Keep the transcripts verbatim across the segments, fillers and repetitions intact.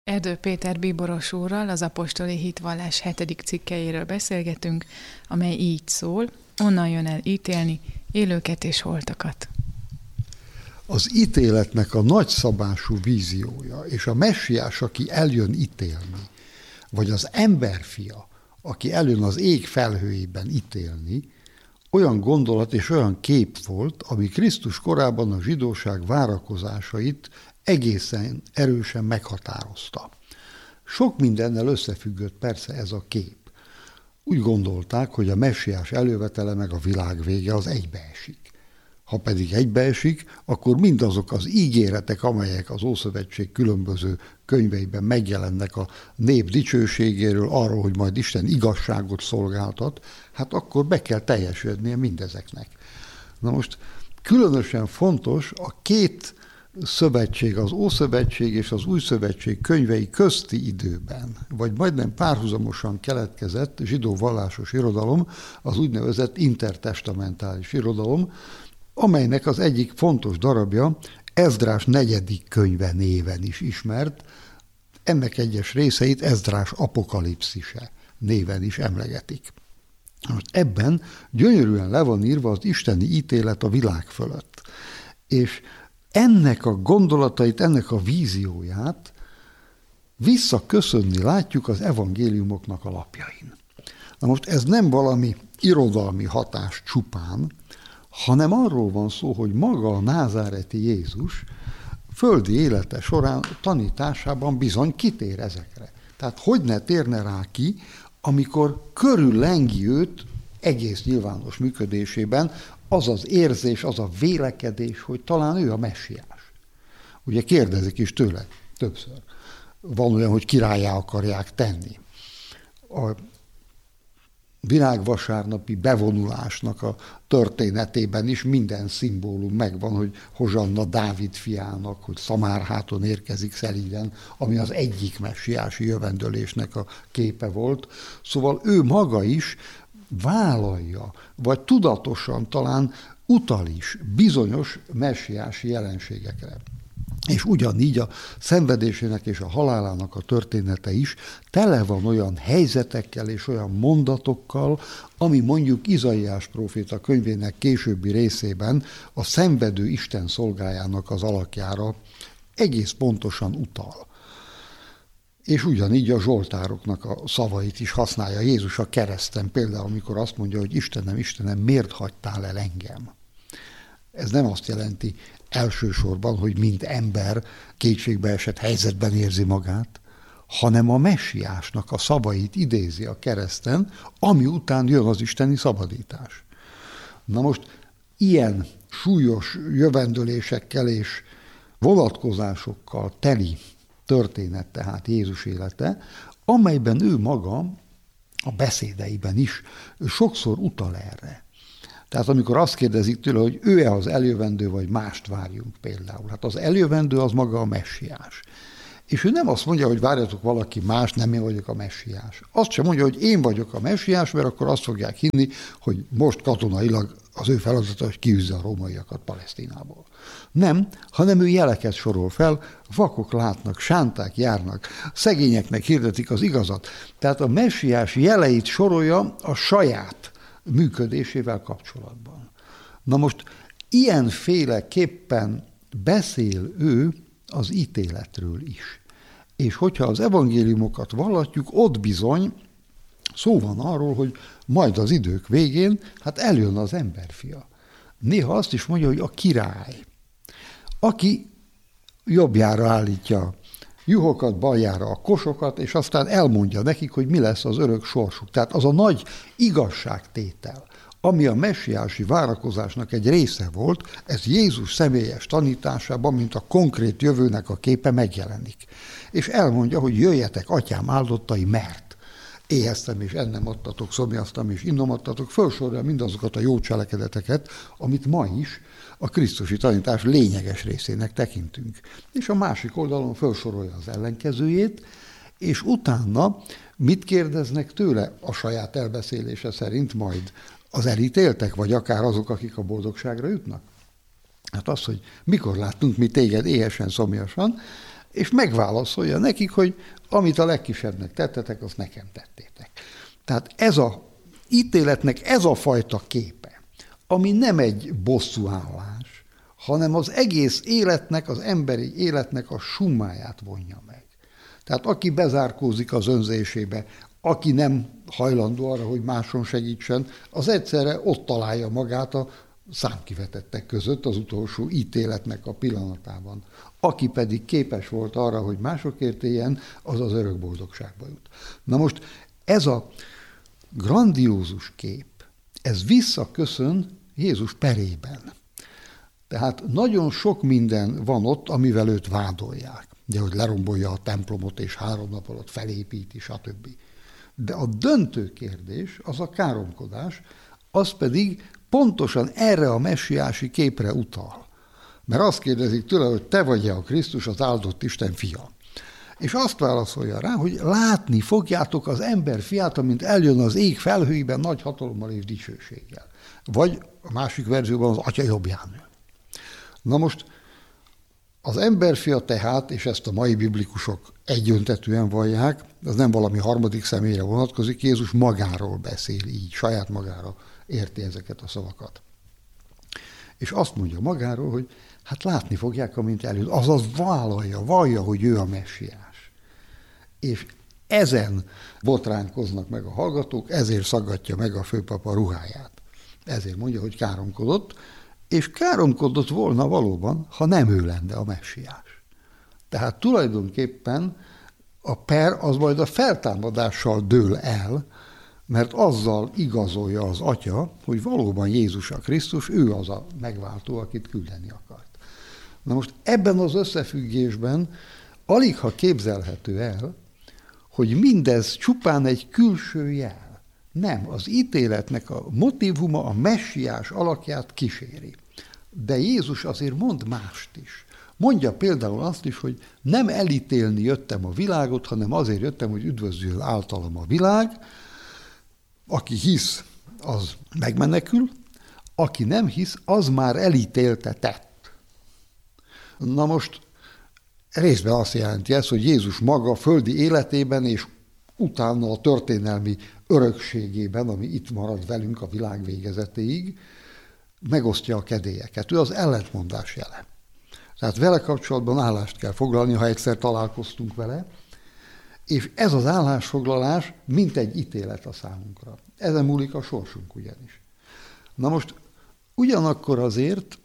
Erdő Péter bíboros úrral az apostoli hitvallás hetedik cikkeiről beszélgetünk, amely így szól: onnan jön el ítélni élőket és holtakat. Az ítéletnek a nagyszabású víziója, és a messiás, aki eljön ítélni, vagy az emberfia, aki eljön az ég felhőjében ítélni, olyan gondolat és olyan kép volt, ami Krisztus korában a zsidóság várakozásait egészen erősen meghatározta. Sok mindennel összefüggött persze ez a kép. Úgy gondolták, hogy a messiás elővetele meg a világ vége az egybeesik. Ha pedig egybeesik, akkor mindazok az ígéretek, amelyek az Ószövetség különböző könyveiben megjelennek a nép dicsőségéről, arról, hogy majd Isten igazságot szolgáltat, hát akkor be kell teljesülnie mindezeknek. Na most különösen fontos a két szövetség, az Ószövetség és az Új Szövetség könyvei közti időben, vagy majdnem párhuzamosan keletkezett zsidó vallásos irodalom, az úgynevezett intertestamentális irodalom, amelynek az egyik fontos darabja Ezdrás negyedik könyve néven is ismert, ennek egyes részeit Ezdrás apokalipszise néven is emlegetik. Most ebben gyönyörűen le van írva az isteni ítélet a világ fölött. És ennek a gondolatait, ennek a vízióját visszaköszönni látjuk az evangéliumoknak a lapjain. Na most ez nem valami irodalmi hatás csupán, hanem arról van szó, hogy maga a názáreti Jézus földi élete során tanításában bizony kitér ezekre. Tehát hogy ne térne rá ki, amikor körüllengi őt egész nyilvános működésében az az érzés, az a vélekedés, hogy talán ő a messiás. Ugye kérdezik is tőle többször. Van olyan, hogy királlyá akarják tenni. A világvasárnapi bevonulásnak a történetében is minden szimbólum megvan, hogy Hozsanna Dávid fiának, hogy Szamárháton érkezik szelíden, ami az egyik messiási jövendőlésnek a képe volt. Szóval ő maga is vállalja, vagy tudatosan talán utal is bizonyos messiási jelenségekre. És ugyanígy a szenvedésének és a halálának a története is tele van olyan helyzetekkel és olyan mondatokkal, ami mondjuk Izaiás próféta könyvének későbbi részében a szenvedő Isten szolgájának az alakjára egész pontosan utal. És ugyanígy a zsoltároknak a szavait is használja Jézus a kereszten, például amikor azt mondja, hogy Istenem, Istenem, miért hagytál el engem? Ez nem azt jelenti elsősorban, hogy mint ember kétségbeesett helyzetben érzi magát, hanem a messiásnak a szavait idézi a kereszten, ami után jön az isteni szabadítás. Na most ilyen súlyos jövendőlésekkel és vonatkozásokkal teli történet tehát Jézus élete, amelyben ő maga a beszédeiben is sokszor utal erre. Tehát amikor azt kérdezik tőle, hogy ő-e az eljövendő, vagy mást várjunk például. Hát az eljövendő az maga a messiás. És ő nem azt mondja, hogy várjatok valaki más, nem én vagyok a messiás. Azt sem mondja, hogy én vagyok a messiás, mert akkor azt fogják hinni, hogy most katonailag az ő feladata, hogy kiűzze a rómaiakat Palesztinából. Nem, hanem ő jeleket sorol fel, vakok látnak, sánták járnak, szegényeknek hirdetik az igazat. Tehát a messiás jeleit sorolja a saját működésével kapcsolatban. Na most ilyenféleképpen beszél ő az ítéletről is. És hogyha az evangéliumokat vallatjuk, ott bizony szó van arról, hogy majd az idők végén, hát eljön az emberfia. Néha azt is mondja, hogy a király, aki jobbjára állítja juhokat, baljára a kosokat, és aztán elmondja nekik, hogy mi lesz az örök sorsuk. Tehát az a nagy igazságtétel, ami a messiási várakozásnak egy része volt, ez Jézus személyes tanításában, mint a konkrét jövőnek a képe megjelenik. És elmondja, hogy jöjjetek, atyám áldottai, mert éheztem és ennem adtatok, szomjaztam és innom adtatok, felsorolja mindazokat a jó cselekedeteket, amit ma is a krisztusi tanítás lényeges részének tekintünk. És a másik oldalon felsorolja az ellenkezőjét, és utána mit kérdeznek tőle a saját elbeszélése szerint majd az elítéltek, vagy akár azok, akik a boldogságra jutnak? Hát az, hogy mikor láttunk mi téged éhesen, szomjasan, és megválaszolja nekik, hogy amit a legkisebbnek tettetek, azt nekem tettétek. Tehát ez a ítéletnek ez a fajta képe, ami nem egy bosszúállás, hanem az egész életnek, az emberi életnek a summáját vonja meg. Tehát aki bezárkózik az önzésébe, aki nem hajlandó arra, hogy máson segítsen, az egyszerre ott találja magát a számkivetettek között az utolsó ítéletnek a pillanatában. Aki pedig képes volt arra, hogy másokért éljen, az az örök boldogságba jut. Na most ez a grandiózus kép, ez visszaköszön Jézus perében. Tehát nagyon sok minden van ott, amivel őt vádolják. Ugye, hogy lerombolja a templomot, és három nap alatt felépíti, stb. De a döntő kérdés, az a káromkodás, az pedig pontosan erre a messiási képre utal. Mert azt kérdezik tőle, hogy te vagy-e a Krisztus, az áldott Isten fia. És azt válaszolja rá, hogy látni fogjátok az ember fiát, amint eljön az ég felhőiben nagy hatalommal és dicsőséggel. Vagy a másik verzióban az atya jobbján ül. Na most az emberfia tehát, és ezt a mai biblikusok egyöntetűen vallják, az nem valami harmadik személyre vonatkozik, Jézus magáról beszél így, saját magára érti ezeket a szavakat. És azt mondja magáról, hogy hát látni fogják, amint eljön. Azaz vállalja, vallja, hogy ő a messiás. És ezen botránkoznak meg a hallgatók, ezért szaggatja meg a főpapa ruháját. Ezért mondja, hogy káromkodott, és káromkodott volna valóban, ha nem ő lenne a messiás. Tehát tulajdonképpen a per az majd a feltámadással dől el, mert azzal igazolja az atya, hogy valóban Jézus a Krisztus, ő az a megváltó, akit küldeni akart. Na most ebben az összefüggésben alig ha képzelhető el, hogy mindez csupán egy külső jel. Nem, az ítéletnek a motívuma a messiás alakját kíséri. De Jézus azért mond mást is. Mondja például azt is, hogy nem elítélni jöttem a világot, hanem azért jöttem, hogy üdvözlő általam a világ. Aki hisz, az megmenekül, aki nem hisz, az már elítéltetett. Na most részben azt jelenti ez, hogy Jézus maga földi életében és utána a történelmi örökségében, ami itt marad velünk a világ végezetéig, megosztja a kedélyeket. Ő az ellentmondás jele. Tehát vele kapcsolatban állást kell foglalni, ha egyszer találkoztunk vele, és ez az állásfoglalás mint egy ítélet a számunkra. Ezen múlik a sorsunk ugyanis. Na most ugyanakkor azért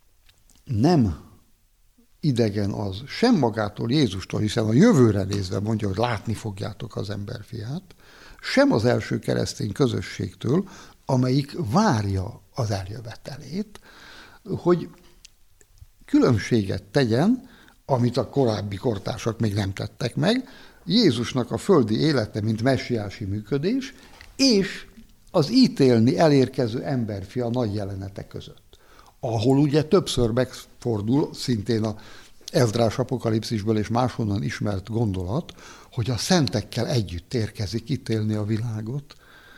nem idegen az sem magától, Jézustól, hiszen a jövőre nézve mondja, hogy látni fogjátok az emberfiát, sem az első keresztény közösségtől, amelyik várja az eljövetelét, hogy különbséget tegyen, amit a korábbi kortársak még nem tettek meg, Jézusnak a földi élete, mint messiási működés, és az ítélni elérkező emberfia nagy jelenete között. Ahol ugye többször megfordul, szintén a Ezdrás apokalipszisből és máshonnan ismert gondolat, hogy a szentekkel együtt érkezik ítélni a világot.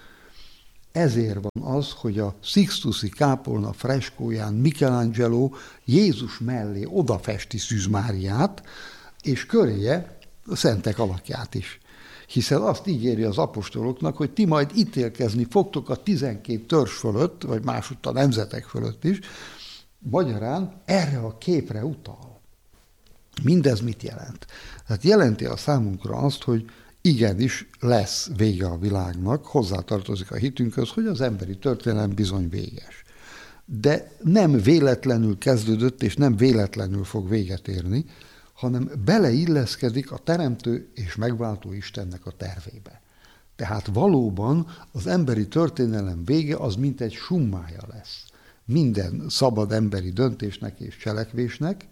Ezért van az, hogy a Sixtusi kápolna freskóján Michelangelo Jézus mellé odafesti Szűz Máriát, és köréje a szentek alakját is. Hiszen azt ígéri az apostoloknak, hogy ti majd ítélkezni fogtok a tizenkét törzs fölött, vagy másutt a nemzetek fölött is. Magyarán erre a képre utal. Mindez mit jelent? Tehát jelenti a számunkra azt, hogy igenis lesz vége a világnak, hozzátartozik a hitünkhöz, hogy az emberi történelem bizony véges. De nem véletlenül kezdődött, és nem véletlenül fog véget érni, hanem beleilleszkedik a teremtő és megváltó Istennek a tervébe. Tehát valóban az emberi történelem vége az mint egy summája lesz minden szabad emberi döntésnek és cselekvésnek,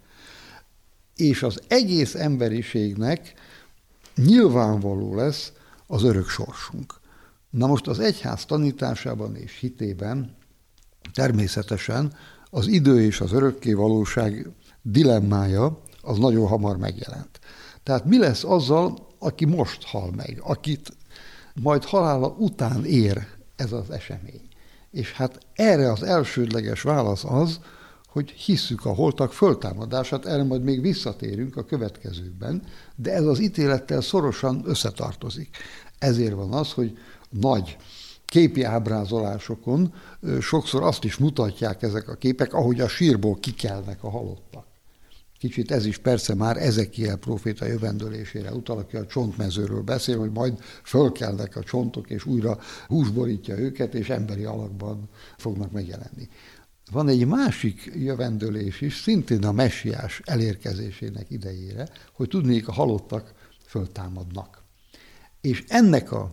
és az egész emberiségnek nyilvánvaló lesz az örök sorsunk. Na most az egyház tanításában és hitében természetesen az idő és az örökké valóság dilemmája az nagyon hamar megjelent. Tehát mi lesz azzal, aki most hal meg, akit majd halála után ér ez az esemény? És hát erre az elsődleges válasz az, hogy hisszük a holtak föltámadását, erre majd még visszatérünk a következőkben, de ez az ítélettel szorosan összetartozik. Ezért van az, hogy nagy képi ábrázolásokon sokszor azt is mutatják ezek a képek, ahogy a sírból kikelnek a halottak. Kicsit ez is persze már Ezekiel próféta jövendőlésére utal, aki a csontmezőről beszél, hogy majd fölkelnek a csontok, és újra hús borítja őket, és emberi alakban fognak megjelenni. Van egy másik jövendőlés is, szintén a messiás elérkezésének idejére, hogy tudnék, a halottak föltámadnak. És ennek a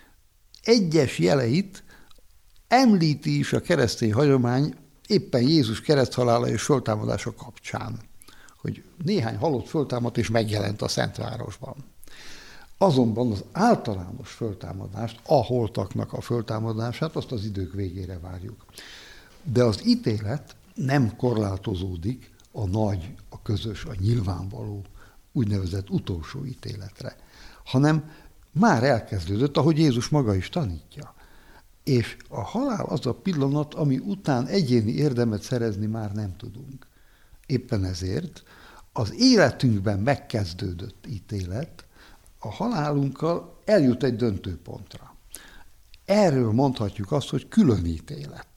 egyes jeleit említi is a keresztény hagyomány éppen Jézus kereszthalála és föltámadása kapcsán, hogy néhány halott föltámadt és megjelent a Szentvárosban. Azonban az általános föltámadást, a holtaknak a föltámadását, azt az idők végére várjuk. De az ítélet nem korlátozódik a nagy, a közös, a nyilvánvaló, úgynevezett utolsó ítéletre, hanem már elkezdődött, ahogy Jézus maga is tanítja. És a halál az a pillanat, ami után egyéni érdemet szerezni már nem tudunk. Éppen ezért az életünkben megkezdődött ítélet a halálunkkal eljut egy döntőpontra. Erről mondhatjuk azt, hogy külön ítélet.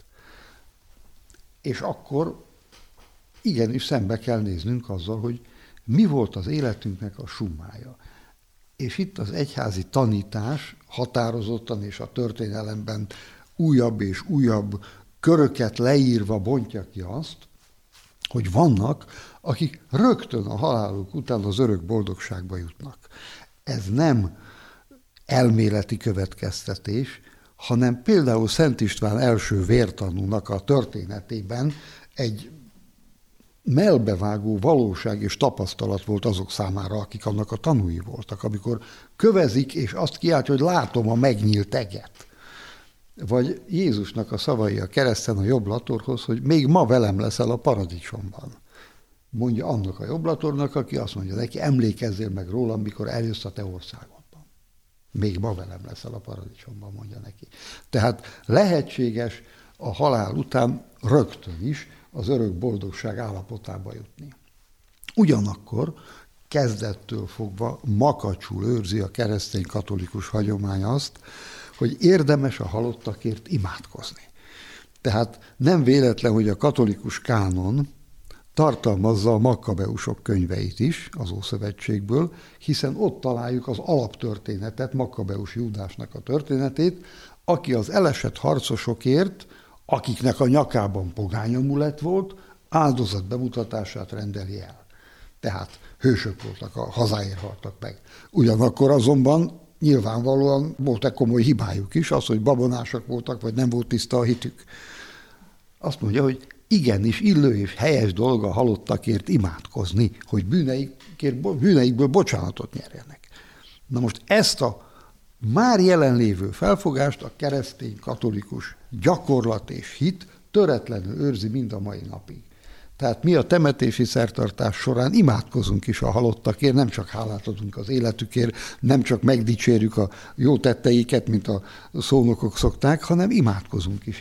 És akkor igenis szembe kell néznünk azzal, hogy mi volt az életünknek a summája. És itt az egyházi tanítás határozottan és a történelemben újabb és újabb köröket leírva bontja ki azt, hogy vannak, akik rögtön a haláluk után az örök boldogságba jutnak. Ez nem elméleti következtetés, hanem például Szent István első vértanúnak a történetében egy mellbevágó valóság és tapasztalat volt azok számára, akik annak a tanúi voltak, amikor kövezik, és azt kiáltja, hogy látom a megnyílt eget. Vagy Jézusnak a szavai a kereszten a jobblatorhoz, hogy még ma velem leszel a paradicsomban. Mondja annak a jobblatornak, aki azt mondja neki, emlékezzél meg rólam, mikor eljössz a te országodban. Még ma velem leszel a paradicsomban, mondja neki. Tehát lehetséges a halál után rögtön is az örök boldogság állapotába jutni. Ugyanakkor kezdettől fogva makacsul őrzi a keresztény katolikus hagyomány azt, hogy érdemes a halottakért imádkozni. Tehát nem véletlen, hogy a katolikus kánon tartalmazza a Makkabeusok könyveit is az Ószövetségből, hiszen ott találjuk az alaptörténetet, Makkabeus Júdásnak a történetét, aki az elesett harcosokért, akiknek a nyakában pogányamulet volt, áldozat bemutatását rendeli el. Tehát hősök voltak, a hazáért haltak meg. Ugyanakkor azonban nyilvánvalóan volt egy komoly hibájuk is, az, hogy babonások voltak, vagy nem volt tiszta a hitük. Azt mondja, hogy igenis illő és helyes dolga a halottakért imádkozni, hogy bűneikért, bűneikből bocsánatot nyerjenek. Na most ezt a már jelenlévő felfogást a keresztény katolikus gyakorlat és hit töretlenül őrzi mind a mai napig. Tehát mi a temetési szertartás során imádkozunk is a halottakért, nem csak hálát adunk az életükért, nem csak megdicsérjük a jó tetteiket, mint a szónokok szokták, hanem imádkozunk is